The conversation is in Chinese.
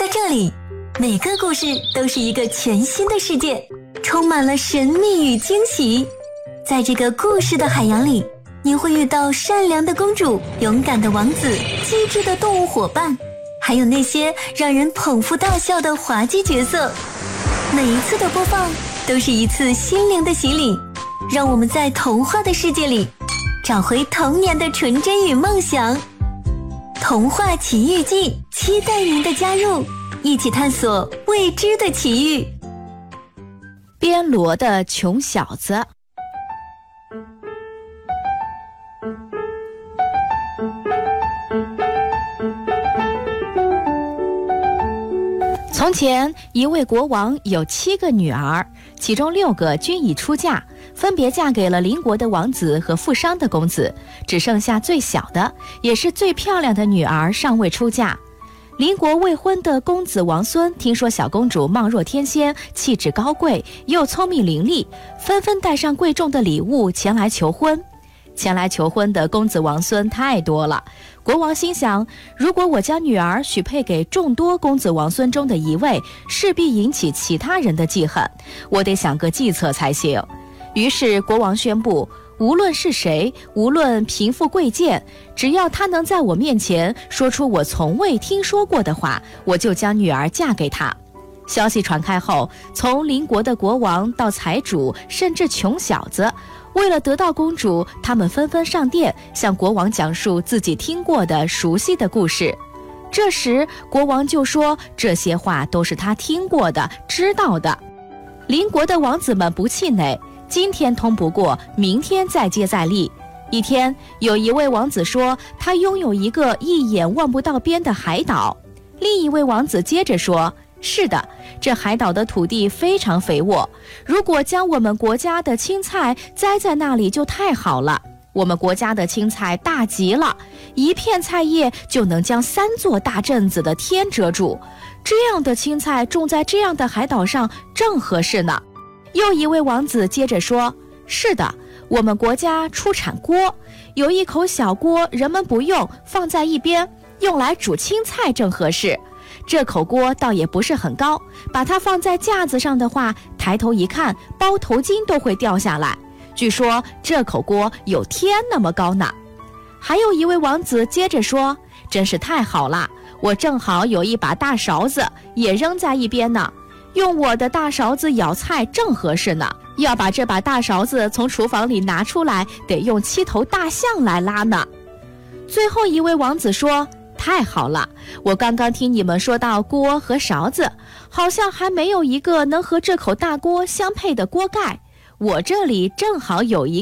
这里，每个故事都是一个全新的世界，充满了神秘与惊喜。在这个故事的海洋里，你会遇到善良的公主、勇敢的王子、机智的动物伙伴，还有那些让人捧腹大笑的滑稽角色。每一次的播放都是一次心灵的洗礼，让我们在童话的世界里找回童年的纯真与梦想。童话奇遇记，期待您的加入，一起探索未知的奇遇。 边罗的穷小子。从前，一位国王有7个女儿，其中6个均已出嫁，分别嫁给了邻国的王子和富商的公子，只剩下最小的，也是最漂亮的女儿尚未出嫁。邻国未婚的公子王孙听说小公主貌若天仙，气质高贵，又聪明伶俐，纷纷带上贵重的礼物前来求婚。前来求婚的公子王孙太多了，国王心想，如果我将女儿许配给众多公子王孙中的一位，势必引起其他人的记恨，我得想个计策才行。于是国王宣布，无论是谁，无论贫富贵贱，只要他能在我面前说出我从未听说过的话，我就将女儿嫁给他。消息传开后，从邻国的国王到财主，甚至穷小子，为了得到公主，他们纷纷上殿向国王讲述自己听过的熟悉的故事。这时国王就说，这些话都是他听过的知道的。邻国的王子们不气馁，今天通不过，明天再接再厉。一天，有一位王子说他拥有一个一眼望不到边的海岛。另一位王子接着说，是的，这海岛的土地非常肥沃，如果将我们国家的青菜栽在那里就太好了。我们国家的青菜大极了，一片菜叶就能将3座大镇子的天遮住，这样的青菜种在这样的海岛上正合适呢。又一位王子接着说，是的，我们国家出产锅，有一口小锅人们不用，放在一边，用来煮青菜正合适。这口锅倒也不是很高，把它放在架子上的话，抬头一看，包头巾都会掉下来。据说这口锅有天那么高呢。还有一位王子接着说，真是太好了，我正好有一把大勺子，也扔在一边呢，用我的大勺子舀菜正合适呢。要把这把大勺子从厨房里拿出来，得用7头大象来拉呢。最后一位王子说，太好了，我刚刚听你们说到锅和勺子，好像还没有一个能和这口大锅相配的锅盖，我这里正好有一